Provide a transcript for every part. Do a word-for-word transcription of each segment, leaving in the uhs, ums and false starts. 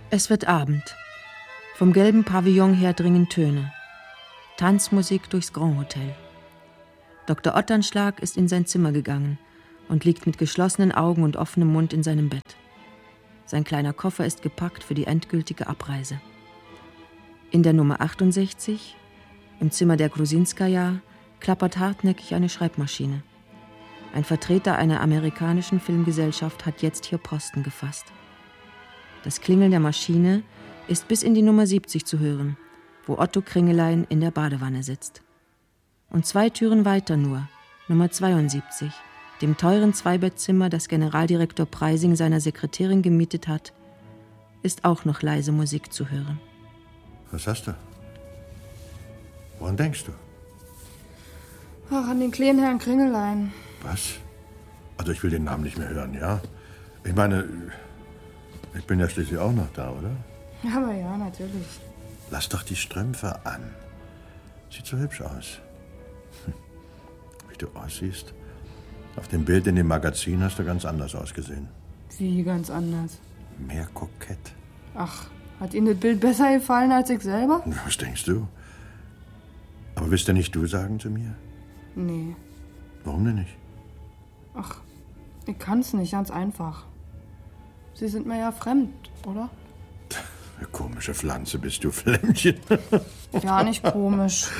Es wird Abend. Vom gelben Pavillon her dringen Töne. Tanzmusik durchs Grand Hotel. Doktor Otternschlag ist in sein Zimmer gegangen und liegt mit geschlossenen Augen und offenem Mund in seinem Bett. Sein kleiner Koffer ist gepackt für die endgültige Abreise. In der Nummer achtundsechzig, im Zimmer der Grusinskaja, klappert hartnäckig eine Schreibmaschine. Ein Vertreter einer amerikanischen Filmgesellschaft hat jetzt hier Posten gefasst. Das Klingeln der Maschine ist bis in die Nummer siebzig zu hören, wo Otto Kringelein in der Badewanne sitzt. Und zwei Türen weiter nur, Nummer zweiundsiebzig, dem teuren Zweibettzimmer, das Generaldirektor Preising seiner Sekretärin gemietet hat, ist auch noch leise Musik zu hören. Was hast du? Woran denkst du? Ach, an den kleinen Herrn Kringelein. Was? Also ich will den Namen nicht mehr hören, ja? Ich meine, ich bin ja schließlich auch noch da, oder? Aber ja, natürlich. Lass doch die Strümpfe an. Sieht so hübsch aus. Hm. Wie du aussiehst. Auf dem Bild in dem Magazin hast du ganz anders ausgesehen. Wie ganz anders? Mehr kokett. Ach, hat Ihnen das Bild besser gefallen als ich selber? Was denkst du? Aber willst du nicht du sagen zu mir? Nee. Warum denn nicht? Ach, ich kann's nicht, ganz einfach. Sie sind mir ja fremd, oder? Eine komische Pflanze bist du, Flämmchen. Ja, nicht komisch.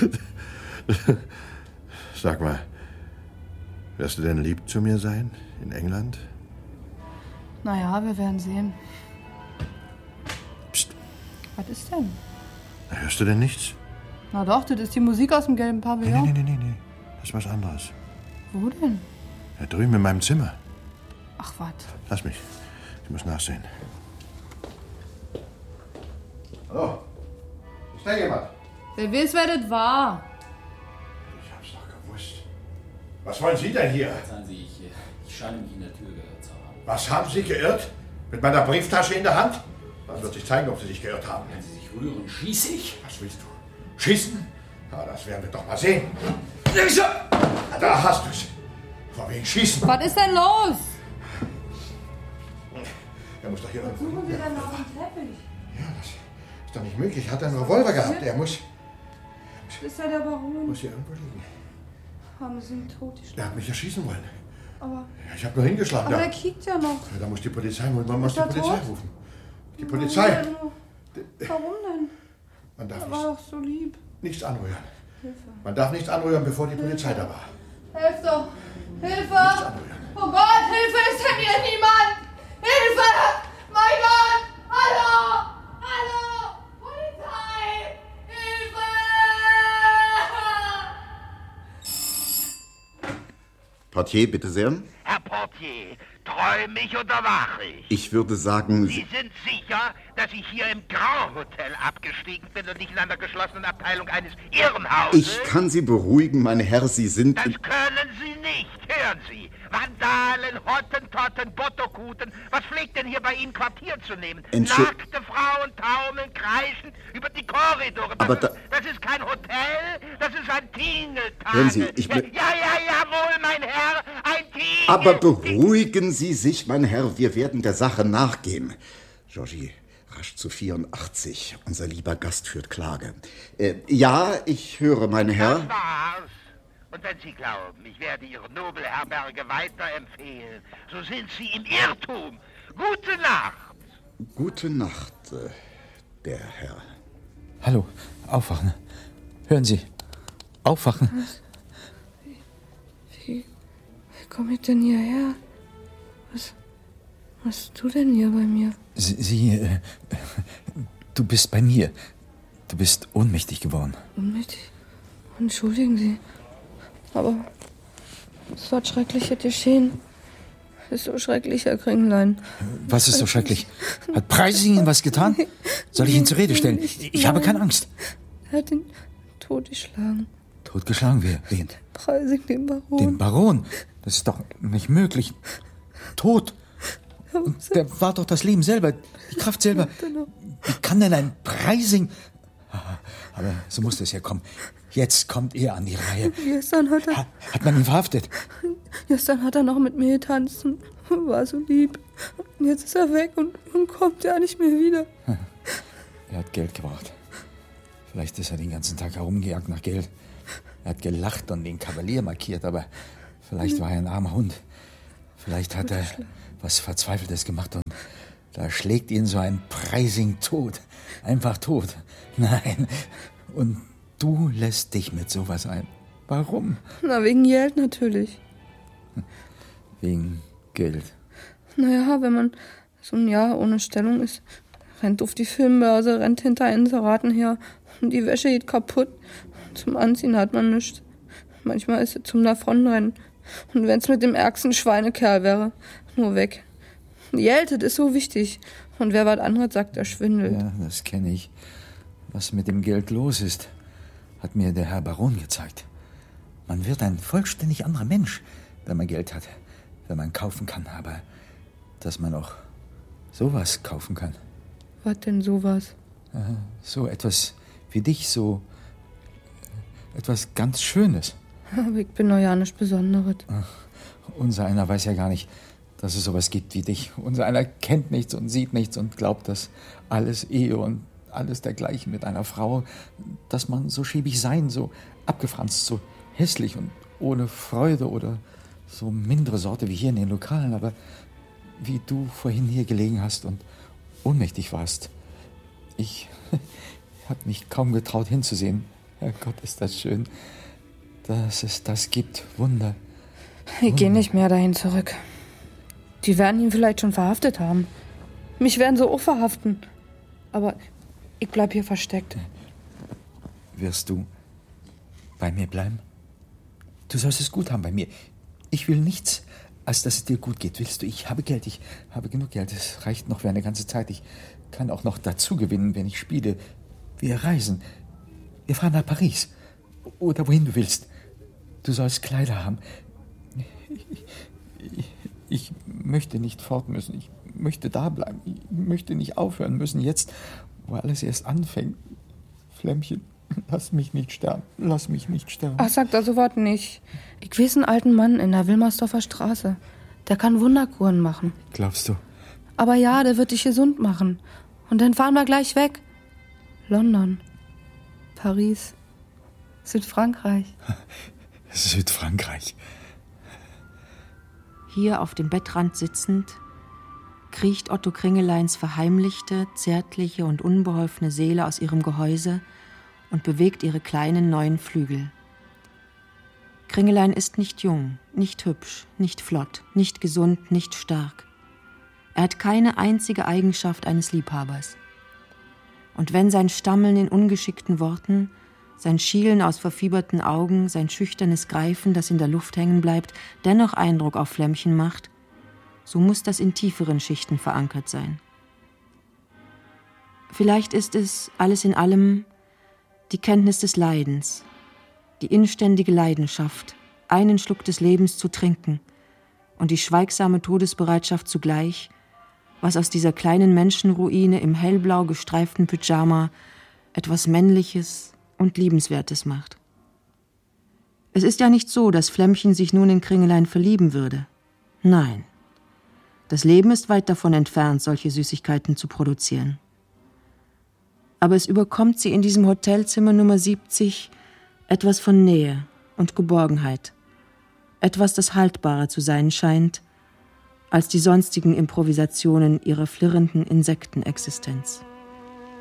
Sag mal, wirst du denn lieb zu mir sein in England? Naja, wir werden sehen. Psst. Was ist denn? Na, hörst du denn nichts? Na doch, das ist die Musik aus dem gelben Pavillon. Nee, nee, nee, nee, nee. Das ist was anderes. Wo denn? Ja, drüben in meinem Zimmer. Ach, was? Lass mich. Ich muss nachsehen. Hallo? Ist da jemand? Wer weiß, wer das war? Ich hab's doch gewusst. Was wollen Sie denn hier? Verzeihen Sie, ich, ich scheine mich in der Tür geirrt zu haben. Was haben Sie geirrt? Mit meiner Brieftasche in der Hand? Das wird sich zeigen, ob Sie sich geirrt haben. Wenn Sie sich rühren, schieße ich. Was willst du? Schießen? Ja, das werden wir doch mal sehen. Da hast du's. Vor wegen Schießen. Was ist denn los? Er muss doch hier irgendwo. Suchen Sie dann auf dem Teppich? Ja, das ist doch nicht möglich. Hat er einen Revolver gehabt? Er muss. Ist er der Baron? Muss hier irgendwo liegen. Haben Sie ihn totgeschlagen? Er hat mich erschießen wollen. Aber, Ja, ich habe nur hingeschlagen. aber Da, der kiekt ja noch. ja, da muss die Polizei holen. Man muss Ist die er Polizei tot? rufen. Die Polizei. Warum denn? Man darf Er war nichts, doch so lieb. nichts anrühren. Hilfe. Man darf nichts anrühren, bevor die Polizei da war. Hilf doch! Hilfe! Nichts anrühren. Oh Gott, Hilfe! Ist denn hier niemand? Hilfe! Mein Gott! Hallo! Hallo! Polizei! Hilfe! Portier, bitte sehr. Herr Portier, träume ich oder wache ich? Ich würde sagen, Sie sind sicher, dass ich hier im Grand Hotel abgestiegen bin und nicht in einer geschlossenen Abteilung eines Irrenhauses? ich kann Sie beruhigen, mein Herr, Sie sind... Das können Sie nicht. Hören Sie. Vandalen, Hottentotten, Bottokuten. Was pflegt denn hier bei Ihnen Quartier zu nehmen? Entschu- Nackte Frauen taumeln, kreischend über die Korridore. Das, Aber ist, da- das ist kein Hotel, das ist ein Tingeltangel. Hören Sie, ich ja, bin- ja, ja, jawohl, mein Herr, ein Tingeltangel. Aber beruhigen Sie sich, mein Herr, wir werden der Sache nachgehen. Georgie, rasch zu vierundachtzig. Unser lieber Gast führt Klage. Äh, ja, ich höre, mein Herr. Das war's. Und wenn Sie glauben, ich werde Ihre noble Herberge weiterempfehlen, so sind Sie im Irrtum. Gute Nacht. Gute Nacht, äh, der Herr. Hallo, aufwachen. Hören Sie, aufwachen. Was? Wie, wie, wie komme ich denn hierher? Was, was tust du denn hier bei mir? Sie, Sie äh, du bist bei mir. Du bist ohnmächtig geworden. Ohnmächtig? Entschuldigen Sie. Aber es war schreckliches geschehen. Es ist so schrecklich, Herr Kringlein. Was ist so schrecklich? Hat Preising Ihnen was getan? Soll ich ihn zur Rede stellen? Ich habe keine Angst. Er hat ihn totgeschlagen. Totgeschlagen? Wer? Wen? Preising, den Baron. Den Baron? Das ist doch nicht möglich. Tot. Und der war doch das Leben selber, die Kraft selber. Wie kann denn ein Preising... Aber so musste es ja kommen. Jetzt kommt er an die Reihe. Gestern hat er... Hat, hat man ihn verhaftet? Gestern hat er noch mit mir getanzt und war so lieb. Und jetzt ist er weg und, und kommt ja nicht mehr wieder. Er hat Geld gebraucht. Vielleicht ist er den ganzen Tag herumgejagt nach Geld. Er hat gelacht und den Kavalier markiert, aber vielleicht war er ein armer Hund. Vielleicht hat er was Verzweifeltes gemacht und da schlägt ihn so ein Preising tot. Einfach tot. Nein. Und du lässt dich mit sowas ein. Warum? Na, wegen Geld natürlich. Wegen Geld. Naja, wenn man so ein Jahr ohne Stellung ist, rennt auf die Filmbörse, rennt hinter Inseraten her und die Wäsche geht kaputt. Zum Anziehen hat man nichts. Manchmal ist es zum Davonrennen. Und wenn es mit dem ärgsten Schweinekerl wäre, nur weg. Geld, das ist so wichtig. Und wer was anderes sagt, er schwindelt. Ja, das kenne ich. Was mit dem Geld los ist, hat mir der Herr Baron gezeigt. Man wird ein vollständig anderer Mensch, wenn man Geld hat, wenn man kaufen kann. Aber dass man auch sowas kaufen kann. Was denn sowas? So etwas wie dich, so etwas ganz Schönes. Aber ich bin doch ja nichts Besonderes. Ach, unser einer weiß ja gar nicht, dass es sowas gibt wie dich. Unser einer kennt nichts und sieht nichts und glaubt, dass alles Ehe und alles dergleichen mit einer Frau, dass man so schäbig sein, so abgefranst, so hässlich und ohne Freude oder so mindere Sorte wie hier in den Lokalen, aber wie du vorhin hier gelegen hast und ohnmächtig warst. Ich habe mich kaum getraut hinzusehen. Herrgott, ist das schön, dass es das gibt. Wunder. Ich gehe nicht mehr dahin zurück. Die werden ihn vielleicht schon verhaftet haben. Mich werden sie auch verhaften. Aber ich bleib hier versteckt. Wirst du bei mir bleiben? Du sollst es gut haben bei mir. Ich will nichts, als dass es dir gut geht. Willst du? Ich habe Geld. Ich habe genug Geld. Es reicht noch für eine ganze Zeit. Ich kann auch noch dazu gewinnen, wenn ich spiele. Wir reisen. Wir fahren nach Paris. Oder wohin du willst. Du sollst Kleider haben. Ich, ich, ich möchte nicht fort müssen. Ich möchte da bleiben. Ich möchte nicht aufhören müssen. Jetzt, wo alles erst anfängt. Flämmchen, lass mich nicht sterben. Lass mich nicht sterben. Ach, sag da so was nicht. Ich weiß einen alten Mann in der Wilmersdorfer Straße. Der kann Wunderkuren machen. Glaubst du? Aber ja, der wird dich gesund machen. Und dann fahren wir gleich weg. London. Paris. Südfrankreich. Südfrankreich. Hier auf dem Bettrand sitzend, kriecht Otto Kringeleins verheimlichte, zärtliche und unbeholfene Seele aus ihrem Gehäuse und bewegt ihre kleinen neuen Flügel. Kringelein ist nicht jung, nicht hübsch, nicht flott, nicht gesund, nicht stark. Er hat keine einzige Eigenschaft eines Liebhabers. Und wenn sein Stammeln in ungeschickten Worten, sein Schielen aus verfieberten Augen, sein schüchternes Greifen, das in der Luft hängen bleibt, dennoch Eindruck auf Flämmchen macht, so muss das in tieferen Schichten verankert sein. Vielleicht ist es, alles in allem, die Kenntnis des Leidens, die inständige Leidenschaft, einen Schluck des Lebens zu trinken und die schweigsame Todesbereitschaft zugleich, was aus dieser kleinen Menschenruine im hellblau gestreiften Pyjama etwas Männliches und Liebenswertes macht. Es ist ja nicht so, dass Flämmchen sich nun in Kringelein verlieben würde. Nein. Das Leben ist weit davon entfernt, solche Süßigkeiten zu produzieren. Aber es überkommt sie in diesem Hotelzimmer Nummer siebzig etwas von Nähe und Geborgenheit. Etwas, das haltbarer zu sein scheint, als die sonstigen Improvisationen ihrer flirrenden Insektenexistenz.